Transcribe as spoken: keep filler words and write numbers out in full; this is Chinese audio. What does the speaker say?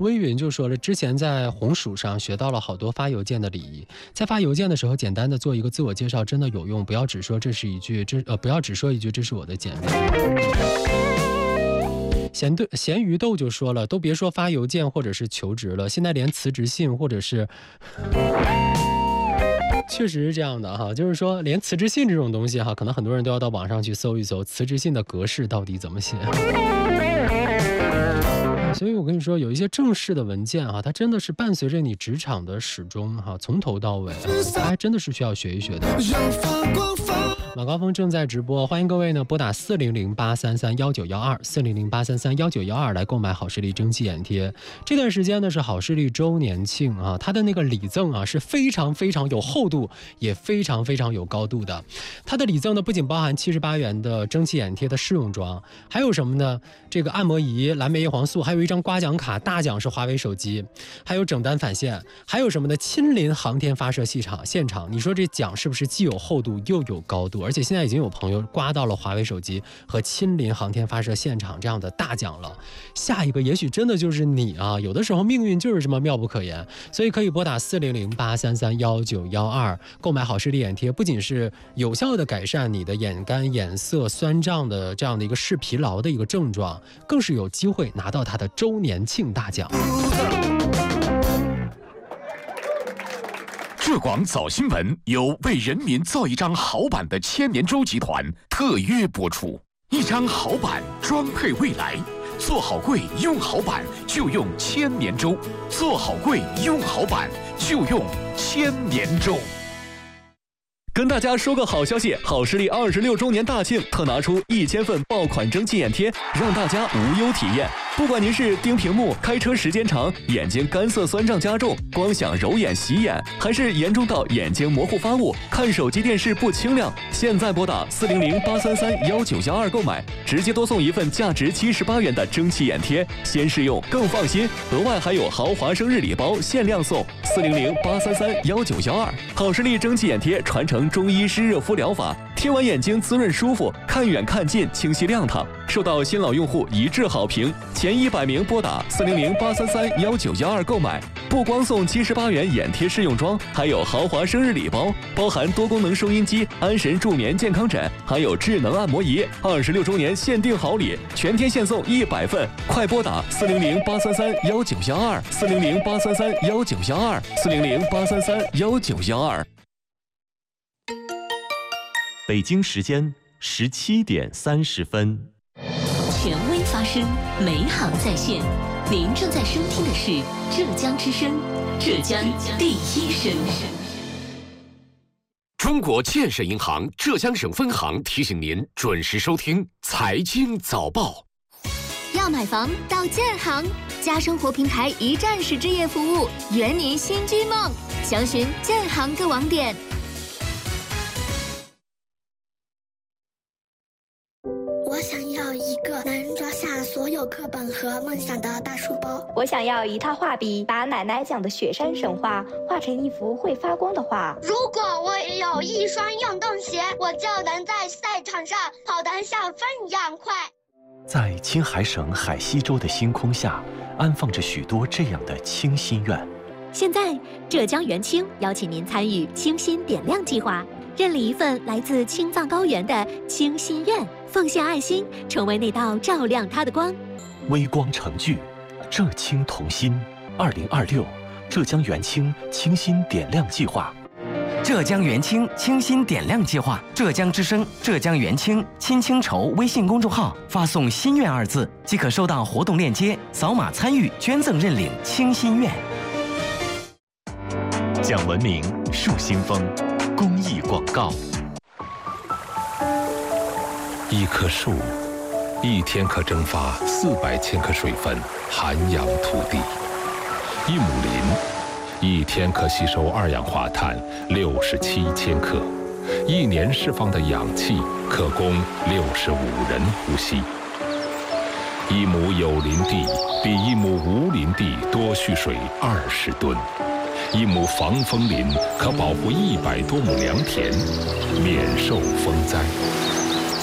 微云就说了，之前在红薯上学到了好多发邮件的礼仪，在发邮件的时候，简单的做一个自我介绍真的有用，不要只说这是一句，这呃不要只说一句这是我的简历。咸豆咸鱼豆就说了，都别说发邮件或者是求职了，现在连辞职信或者是。确实是这样的哈，就是说连辞职信这种东西哈，可能很多人都要到网上去搜一搜辞职信的格式到底怎么写。所以我跟你说，有一些正式的文件哈，它真的是伴随着你职场的始终哈，从头到尾，它还真的是需要学一学的。晚高峰正在直播，欢迎各位呢拨打四零零八三三幺九幺二四零零八三三幺九幺二来购买好视力蒸汽眼贴。这段时间呢是好视力周年庆啊，它的那个礼赠啊是非常非常有厚度，也非常非常有高度的。它的礼赠呢不仅包含七十八元的蒸汽眼贴的试用装，还有什么呢？这个按摩仪、蓝莓叶黄素，还有一张刮奖卡，大奖是华为手机，还有整单返现，还有什么呢？亲临航天发射现场现场，你说这奖是不是既有厚度又有高度？而且现在已经有朋友刮到了华为手机和亲临航天发射现场这样的大奖了，下一个也许真的就是你啊！有的时候命运就是这么妙不可言，所以可以拨打四零零八三三幺九幺二购买好视力眼贴，不仅是有效的改善你的眼干、眼涩、酸胀的这样的一个视疲劳的一个症状，更是有机会拿到它的周年庆大奖。 浙广早新闻由为人民造一张好版的千年舟集团特约播出，一张好版装配未来，做好柜用好版就用千年舟，做好柜用好版就用千年舟。 跟大家说个好消息，好视力二十六周年大庆特拿出一千份爆款蒸汽眼贴，让大家无忧体验。不管您是盯屏幕、开车时间长、眼睛干涩酸胀加重、光想揉眼洗眼，还是严重到眼睛模糊发雾、看手机电视不清亮，现在拨打四零零八三三幺九幺二购买，直接多送一份价值七十八元的蒸汽眼贴，先试用更放心。额外还有豪华生日礼包限量送，四零零八三三幺九幺二。好视力蒸汽眼贴传承中医湿热敷疗法，贴完眼睛滋润舒服，看远看近清晰亮堂，受到新老用户一致好评。前一百名拨打四零零八三三幺九幺二购买，不光送七十八元眼贴试用装，还有豪华生日礼包，包含多功能收音机、安神助眠健康枕，还有智能按摩仪。二十六周年限定好礼，全天限送一百份，快拨打四零零八三三幺九幺二四零零八三三幺九幺二四零零八三三幺九幺二。 北京时间十七点三十分。 权威发声，美好在线。您正在收听的是浙江之声，浙江第一声。 中国建设银行浙江省分行提醒您准时收听财经早报。 要买房到建行，家生活平台一站式置业服务，圆您新居梦。详询建行各网点。 我想要一个能装下所有课本和梦想的大书包。 我想要一套画笔，把奶奶讲的雪山神话画成一幅会发光的画。 如果我也有一双运动鞋，我就能在赛场上跑得像风一样快。 在青海省海西州的星空下，安放着许多这样的清心愿。 现在，浙江元清邀请您参与清心点亮计划，认领一份来自青藏高原的清心愿，奉献爱心，成为那道照亮它的光。 微光成炬，浙青同心。二零二六浙江元清清心点亮计划。 浙江元清清心点亮计划，浙江之声、浙江元清亲清筹微信公众号发送“心愿”二字，即可收到活动链接，扫码参与捐赠认领清心愿。 讲文明，树新风，公益广告。 一棵树，一天可蒸发四百千克水分，涵养土地；一亩林，一天可吸收二氧化碳六十七千克，一年释放的氧气可供六十五人呼吸。一亩有林地比一亩无林地多蓄水二十吨。一亩防风林可保护一百多亩良田，免受风灾。